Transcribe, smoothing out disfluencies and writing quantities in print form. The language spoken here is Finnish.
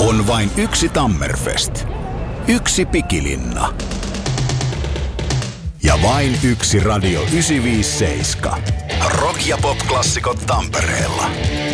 On vain yksi Tammerfest. Yksi Pikilinna. Ja vain yksi Radio 957. Rock- ja pop-klassikot Tampereella.